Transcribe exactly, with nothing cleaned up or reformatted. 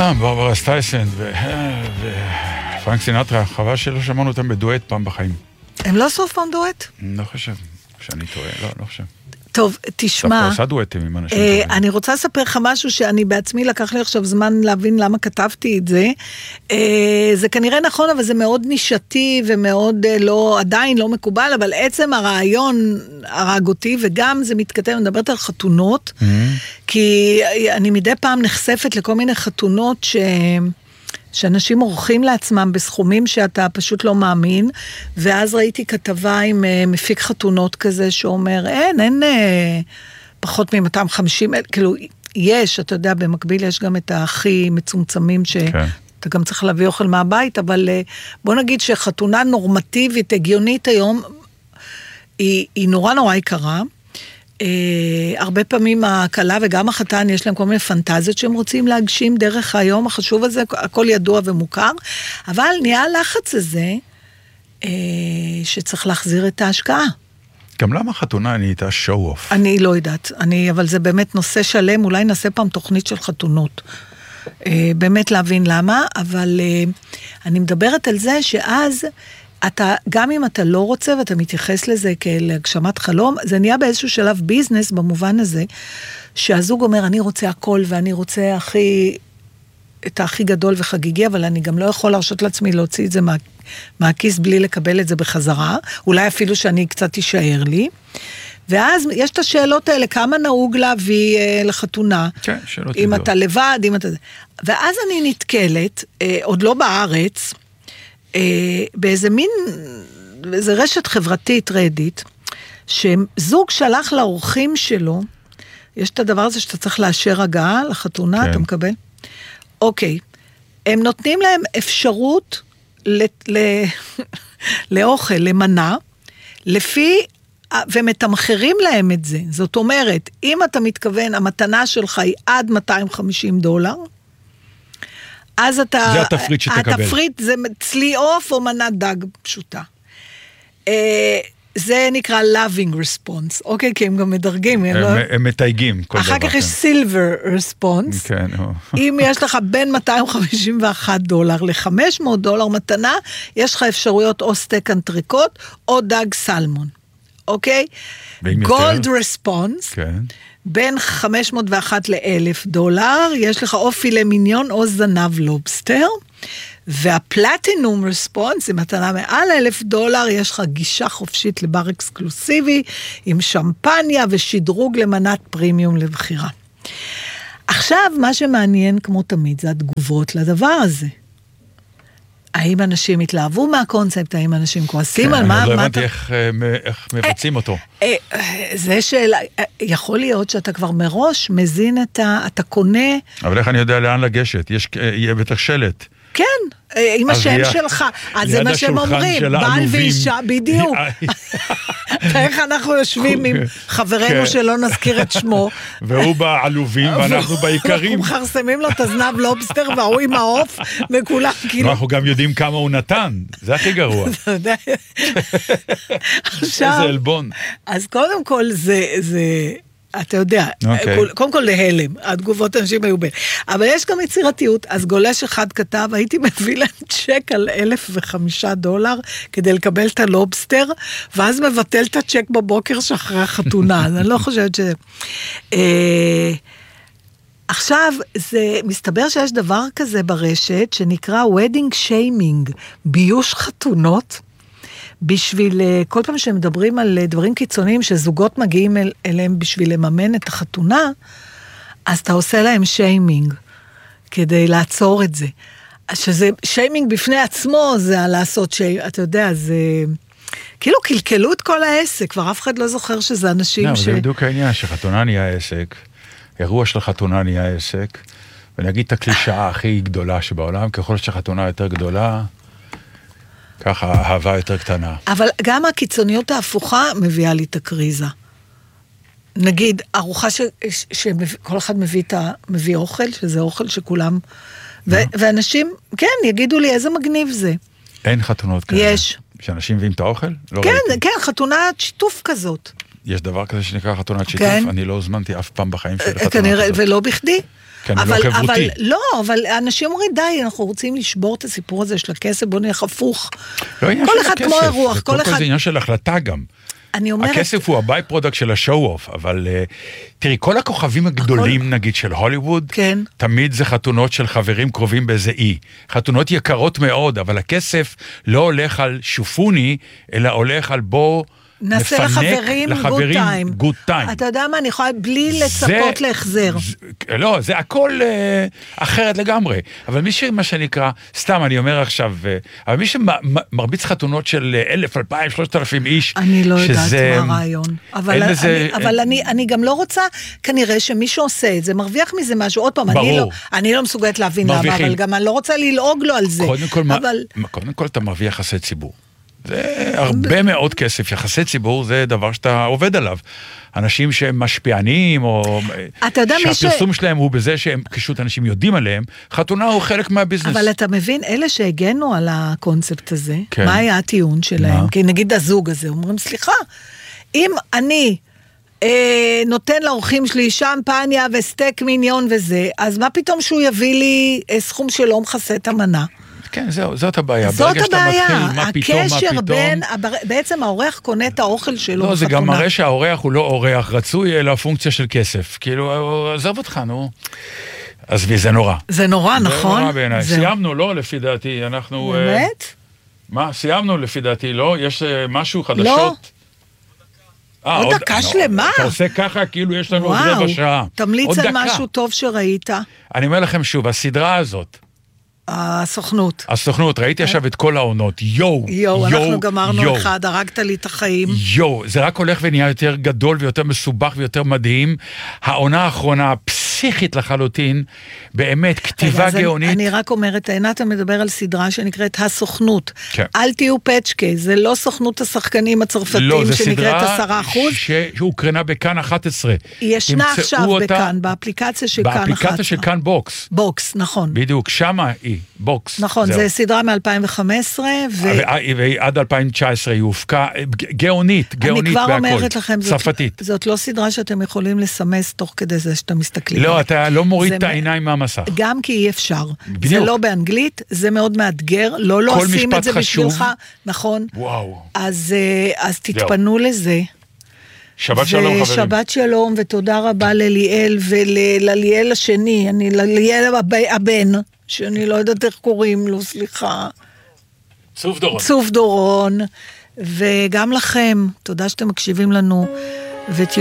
אה, ברברה סטרייסנד ופרנק סינטרה, חבל שלא שמענו אותם בדואט פעם בחיים. הם לא סוף פעם דואט? לא חושב, שאני טועה, לא, לא חושב. טוב, תשמע, עשה דואטים עם אנשים אה, אני רוצה לספר לך משהו שאני בעצמי לקח לי עכשיו זמן להבין למה כתבתי את זה. אה, זה כנראה נכון, אבל זה מאוד נישתי ומאוד אה, לא, עדיין לא מקובל, אבל עצם הרעיון הרג אותי, וגם זה מתכתב, אני מדברת על חתונות, mm-hmm. כי אני מדי פעם נחשפת לכל מיני חתונות ש... שאנשים עורכים לעצמם בסכומים שאתה פשוט לא מאמין, ואז ראיתי כתבה עם מפיק חתונות כזה שאומר, אין, אין פחות מ-מאתיים וחמישים, כאילו, יש, אתה יודע, במקביל יש גם את הכי מצומצמים שאתה okay. גם צריך להביא אוכל מהבית, אבל בוא נגיד שחתונה נורמטיבית, הגיונית היום, היא, היא נורא נורא יקרה, Uh, הרבה פעמים הקלה וגם החתן יש להם כל מיני פנטזיות שהם רוצים להגשים דרך היום החשוב הזה, הכל ידוע ומוכר, אבל נהיה הלחץ הזה uh, שצריך להחזיר את ההשקעה. גם למה חתונה נהייתה show off? אני לא יודעת, אני, אבל זה באמת נושא שלם, אולי נעשה פעם תוכנית של חתונות. Uh, באמת להבין למה, אבל uh, אני מדברת על זה שאז אתה, גם אם אתה לא רוצה ואתה מתייחס לזה כאל הגשמת חלום, זה נהיה באיזשהו שלב ביזנס במובן הזה, שהזוג אומר, אני רוצה הכל ואני רוצה הכי, את הכי גדול וחגיגי, אבל אני גם לא יכול להרשות לעצמי להוציא את זה מה, מהכיס בלי לקבל את זה בחזרה, אולי אפילו שאני קצת תישאר לי, ואז יש את השאלות האלה, כמה נהוג להביא אה, לחתונה, כן, שאלות אם ידעות. אתה לבד, אם אתה... ואז אני נתקלת, אה, עוד לא בארץ, באיזה מין, באיזה רשת חברתית רדיט, שזוג שלח לאורחים שלו, יש את הדבר הזה שאתה צריך לאשר הגעה לחתונה, כן. אתה מקבל? אוקיי, הם נותנים להם אפשרות ל, ל, לאוכל, למנה, לפי, ומתמחרים להם את זה. זאת אומרת, אם אתה מתכוון, המתנה שלך היא עד מאתיים וחמישים דולר, אז אתה... זה התפריט שתקבל. התפריט זה צלי עוף או מנת דג פשוטה. זה נקרא loving response, אוקיי? כי הם גם מדרגים. הם מתייגים כל דבר. אחר כך יש silver response. כן. אם יש לך בין מאתיים חמישים ואחד דולר ל-חמש מאות דולר מתנה, יש לך אפשרויות או סטייק אנטריקוט או דג סלמון. אוקיי? gold response. כן. בין חמש מאות ואחת לאלף דולר, יש לך או פילה מיניון או זנב לובסטר, והפלטינום רספונס, אם מתנה מעל אלף דולר, יש לך גישה חופשית לבר אקסקלוסיבי, עם שמפניה ושדרוג למנת פרימיום לבחירה. עכשיו, מה שמעניין כמו תמיד, זה התגובות לדבר הזה. האם אנשים התלהבו מהקונספט, האם אנשים כועסים על מה... אני לא הבנתי איך מבצעים אותו. זה שאלה, יכול להיות שאתה כבר מראש מזין את ה... אתה קונה... אבל איך אני יודע לאן לגשת? יהיה בטח שלט. כן, עם השם שלך. אז זה מה שהם אומרים, בעל ואישה, בדיוק. ואיך אנחנו יושבים עם חברנו שלא נזכיר את שמו. והוא בעלובים ואנחנו בעיקרים. אנחנו מחרסמים לו את הזנב לובסטר והוא עם העוף, וכולם כאילו... אנחנו גם יודעים כמה הוא נתן, זה הכי גרוע. אתה יודע. איזה אלבון. אז קודם כל זה... אתה יודע, okay. קודם כל להלם, התגובות אנשים היו בין, אבל יש גם יצירתיות, אז גולש אחד כתב, הייתי מביא להם צ'ק על אלף וחמישה דולר, כדי לקבל את הלובסטר, ואז מבטל את הצ'ק בבוקר שאחרי החתונה, אז אני לא חושבת ש... אה... עכשיו, זה מסתבר שיש דבר כזה ברשת, שנקרא wedding shaming, ביוש חתונות, בשביל, כל פעם שהם מדברים על דברים קיצוניים, שזוגות מגיעים אל, אליהם בשביל לממן את החתונה, אז אתה עושה להם שיימינג, כדי לעצור את זה. שזה, שיימינג בפני עצמו, זה לעשות שיימינג, אתה יודע, זה... כאילו קלקלו את כל העסק, כבר אף אחד לא זוכר שזה אנשים לא, ש... זה בדיוק העניין, שחתונה נהיה עסק, אירוע של חתונה נהיה עסק, ונגיד את הקלישאה הכי גדולה שבעולם, ככל שחתונה יותר גדולה, ככה, אהבה יותר קטנה. אבל גם הקיצוניות ההפוכה מביאה לי את הקריזה. נגיד, ארוחה ש... שכל אחד מביא, את ה... מביא אוכל, שזה אוכל שכולם... ו... ואנשים, כן, יגידו לי איזה מגניב זה. אין חתונות כאלה. יש. שאנשים מביאים את האוכל? לא כן, ראיתי. כן, חתונת שיתוף כזאת. יש דבר כזה שנקרא חתונת שיתוף? כן. אני לא הוזמנתי אף פעם בחיים של חתונה כנראה, כזאת. ולא בכדי. כי אני אבל, לא חברותי. אבל, לא, אבל אנשים אומרים, די, אנחנו רוצים לשבור את הסיפור הזה של הכסף, בוא נלך הפוך. לא עניין כל של אחד הכסף, כמו אירוח, כל כל אחד... זה עניין של החלטה גם. אני אומרת... הכסף הוא הביי פרודקט של השואו-אוף, אבל uh, תראי, כל הכוכבים הגדולים, הכל... נגיד, של הוליווד, כן. תמיד זה חתונות של חברים קרובים באיזה אי. חתונות יקרות מאוד, אבל הכסף לא הולך על שופוני, אלא הולך על בוא... נעשה לחברים גוד טיים. גוד טיים. אתה יודע מה, אני יכולה בלי לצפות זה, להחזר. זה, לא, זה הכל אה, אחרת לגמרי. אבל מי שמה שנקרא, סתם אני אומר עכשיו, אה, אבל מי שמרביץ חתונות של אלף, אלפיים, שלושת אלפים איש, אני לא שזה, יודעת מה הרעיון. אבל, אני, לזה, אבל אני, אני גם לא רוצה, כנראה שמי שעושה את זה, מרוויח מזה משהו. עוד פעם, אני לא, אני לא מסוגלת להבין למה, אבל גם אני לא רוצה ללעוג לו על זה. קודם כל, אבל... מה, קודם כל אתה מרוויח יחסי ציבור. זה הרבה מאוד כסף, יחסי ציבור זה דבר שאתה עובד עליו. אנשים שהם משפיענים, או שהפרסום שלהם הוא בזה שהם פשוט אנשים יודעים עליהם, חתונה הוא חלק מהביזנס. אבל אתה מבין, אלה שהגנו על הקונספט הזה, מה היה הטיעון שלהם? כי נגיד הזוג הזה, אומרים, סליחה, אם אני נותן לאורחים שלי שמפניה וסטייק מיניון וזה, אז מה פתאום שהוא יביא לי סכום שלא מכסה את המנה? כן, זהו, זאת הבעיה. זאת הבעיה, הקשר בין, בעצם האורח קונה את האוכל שלו. לא, זה גם מראה שהאורח הוא לא אורח רצוי, אלא פונקציה של כסף. כאילו, עזוב אותך, נו. אז זה נורא. זה נורא, נכון? זה נורא בעיניי. סיימנו, לא, לפי דעתי, אנחנו... באמת? מה, סיימנו לפי דעתי, לא? יש משהו, חדשות? לא. עוד דקה שלמה. אתה עושה ככה, כאילו יש לנו עוד רבע שעה. תמליץ על משהו טוב שראית. אני אומר לכם שוב, הסדרה הזאת, הסוכנות. הסוכנות, ראיתי עכשיו את כל העונות, יו, יו, אנחנו גמרנו אחד, הרגת לי את החיים. יו, זה רק הולך ונהיה יותר גדול ויותר מסובך ויותר מדהים. העונה האחרונה, פסיכית לחלוטין, באמת, כתיבה גאונית. אני רק אומרת, עינת מדבר על סדרה שנקראת הסוכנות. אל תהיו פצ'קה, זה לא סוכנות השחקנים הצרפתים שנקראת עשרה אחוז. שהוקרנה בכאן אחת עשרה. היא ישנה עכשיו בכאן, באפליקציה של כאן אחת עשרה. באפליקציה של כאן בוקס. בוקס, נכון. בדיוק, שמה היא. בוקס. נכון, זה סדרה מ-אלפיים וחמש עשרה, ועד אלפיים תשע עשרה היא הופקה, גאונית, גאונית בהכל. אני כבר אומרת לכם, זאת לא סדרה שאתם יכולים לסמס תוך כדי זה שאתם מסתכלים. לא, אתה לא מוריד את העיניים מהמסך. גם כי אי אפשר. זה לא באנגלית, זה מאוד מאתגר, לא לא עושים את זה בשבילך, נכון? וואו. אז תתפנו לזה. שבת שלום חברים. שבת שלום, ותודה רבה לליאל ולליאל השני, אני לליאל הבן, שאני לא יודעת איך קוראים לו, סליחה. צוף דורון. צוף דורון, וגם לכם, תודה שאתם מקשיבים לנו, ות...